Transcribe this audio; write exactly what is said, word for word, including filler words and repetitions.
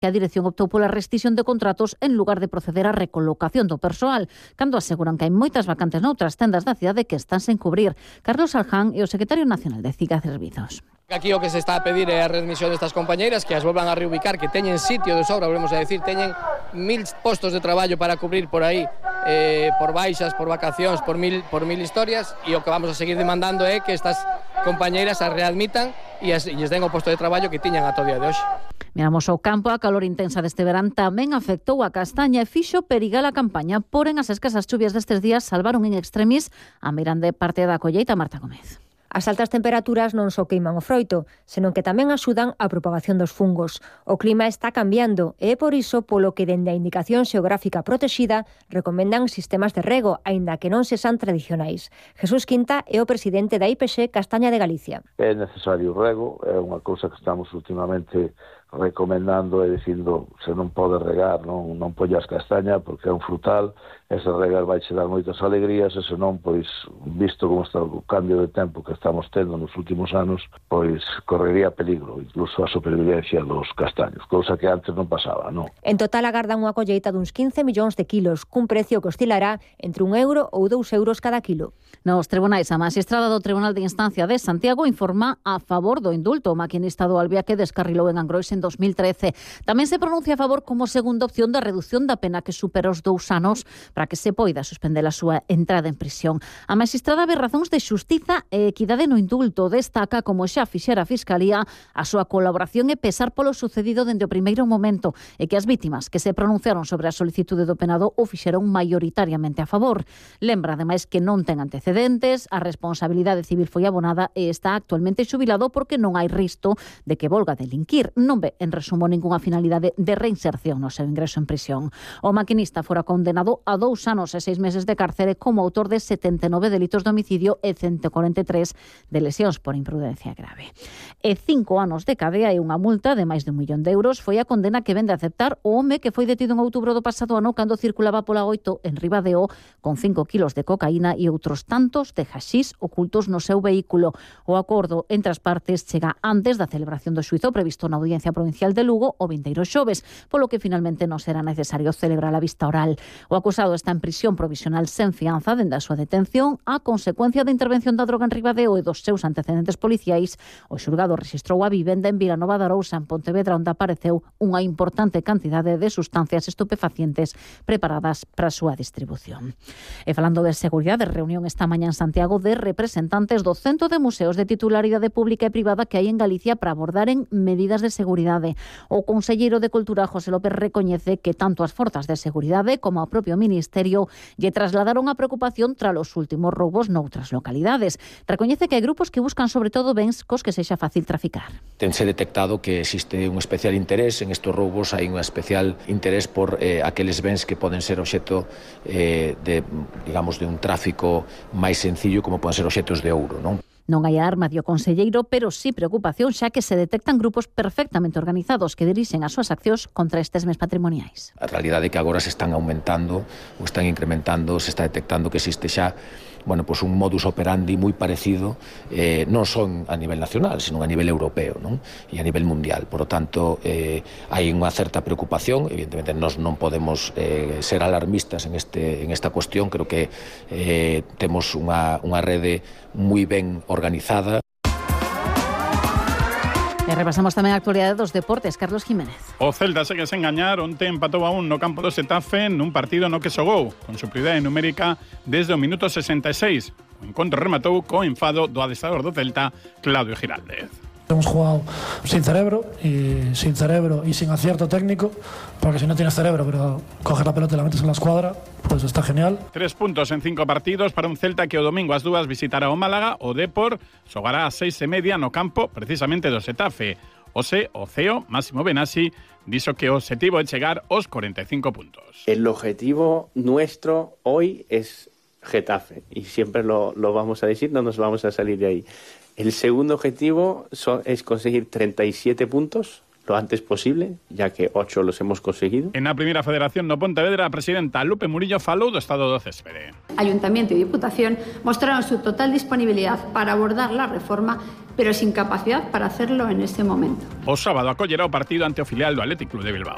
que a dirección optou pola rescisión de contratos en lugar de proceder á recolocación do persoal, cando aseguran que hai moitas vacantes noutras tendas da cidade que están sen cubrir. Carlos Alján é o secretario nacional de CIGA Servizos. Aquí o que se está a pedir é a readmisión destas compañeiras, que as volvan a reubicar, que teñen sitio de sobra, volvemos a decir, teñen mil postos de traballo para cubrir por aí, eh, por baixas, por vacacións, por mil, por mil historias, e o que vamos a seguir demandando é que estas compañeiras as readmitan e as, e lles den o posto de traballo que tiñan ata o día de hoxe. Miramos ao campo, a calor intensa deste verán tamén afectou a castaña e fixo perigar a campaña, porén as escasas chuvias destes días salvaron en extremis a meirande parte da colleita. Marta Gómez. As altas temperaturas non só queiman o froito, senón que tamén axudan á propagación dos fungos. O clima está cambiando e é por iso polo que dende a Indicación Xeográfica Protexida recomendan sistemas de rego, aínda que non se san tradicionais. Jesús Quinta é o presidente da I P X Castaña de Galicia. É necesario o rego, é unha cousa que estamos últimamente recomendando e dicindo se non pode regar, non, non pollas castaña porque é un frutal, ese regar vai che dar moitas alegrías e se non, pois, visto como está o cambio de tempo que estamos tendo nos últimos anos, pois correría peligro, incluso a supervivencia dos castaños, cousa que antes non pasaba, non? En total agardan unha colleita duns quince millóns de kilos, cun precio que oscilará entre un euro ou dous euros cada kilo. Nos tribunais, a magistrada do Tribunal de Instancia de Santiago informa a favor do indulto o maquinista do Albia que descarrilou en Angrois en dos mil trece. Tamén se pronuncia a favor como segunda opción da reducción da pena que supera os dous anos para que se poida suspender a súa entrada en prisión. A magistrada ve razóns de xustiza e equidade no indulto. Destaca, como xa fixera a Fiscalía, a súa colaboración e pesar polo sucedido dende o primeiro momento e que as vítimas que se pronunciaron sobre a solicitude do penado o fixeron maioritariamente a favor. Lembra, ademais, que non ten antecedentes, a responsabilidade civil foi abonada e está actualmente xubilado porque non hai risco de que volga a delinquir. Non ve, en resumo, ningunha finalidade de reinserción no seu ingreso en prisión. O maquinista fora condenado a dous anos e seis meses de cárcere como autor de setenta e nove delitos de homicidio e ciento cuarenta e tres de lesións por imprudencia grave. E cinco anos de cadea e unha multa de máis de un millón de euros foi a condena que vende a aceptar o home que foi detido en outubro do pasado ano cando circulaba pola oito en Ribadeo con cinco kilos de cocaína e outros tantos de haxís ocultos no seu vehículo. O acordo entre as partes chega antes da celebración do xuízo previsto na Audiencia Provincial de Lugo o vindeiro xoves, polo que finalmente non será necesario celebrar a vista oral. O acusado está en prisión provisional sen fianza dende a súa detención a consecuencia da intervención da droga en Ribadeo e dos seus antecedentes policiais. O xulgado rexistrou a vivenda en Vilanova de Arousa, en Pontevedra, onde apareceu unha importante cantidade de sustancias estupefacientes preparadas para a súa distribución. E falando de seguridade, reunión esta mañá en Santiago de representantes do Centro de Museos de Titularidade Pública e Privada que hai en Galicia para abordaren medidas de seguridade. O conselleiro de Cultura, José López, recoñece que tanto as forzas de seguridade como o propio Ministerio lle trasladaron a preocupación tras os últimos roubos noutras localidades. Recoñece que hai grupos que buscan sobre todo bens cos que sexa fácil traficar. Tense detectado que existe un especial interés en estes roubos, hai un especial interés por eh, aqueles bens que poden ser obxeto eh, de, digamos, de un tráfico máis sencillo como poden ser obxetos de ouro, non? Non hai arma, dio conselleiro, pero sí preocupación xa que se detectan grupos perfectamente organizados que dirixen as súas accións contra estes bens patrimoniais. A realidade é que agora se están aumentando ou están incrementando, se está detectando que existe xa bueno, pues un modus operandi moi parecido, eh, non son a nivel nacional, sino a nivel europeo, non? E a nivel mundial. Por lo tanto, eh, hai unha certa preocupación. Evidentemente, nós non podemos eh, ser alarmistas en, este, en esta cuestión. Creo que eh, temos unha, unha rede moi ben organizada. E repasamos tamén a actualidade dos deportes. Carlos Jiménez. O Celta segue sen gañar. Onte empatou a un no campo do Xetafe nun partido no que xogou con superioridade numérica desde o minuto sesenta e seis. O encontro rematou co enfado do adestrador do Celta, Claudio Giraldez. Hemos jugado sin cerebro y sin cerebro y sin acierto técnico, porque si no tienes cerebro pero coges la pelota y la metes en la escuadra, pues está genial. Tres puntos en cinco partidos para un Celta que o domingo ás dúas visitará o Málaga. O Depor xogará ás seis e media no campo precisamente do Xetafe. O se, o C E O, Máximo Benassi, dixo que o objetivo é chegar aos cuarenta y cinco puntos. El objetivo nuestro hoy es Getafe y siempre lo, lo vamos a decir, no nos vamos a salir de ahí. El segundo objetivo so, es conseguir treinta y siete puntos lo antes posible, ya que ocho los hemos conseguido. En a primeira federación no Pontevedra, a presidenta Lupe Murillo falou do estado do céspede. Ayuntamiento y Diputación mostraron su total disponibilidad para abordar la reforma, pero sin capacidad para hacerlo en este momento. O sábado acollerá o partido ante o filial do Athletic Club de Bilbao.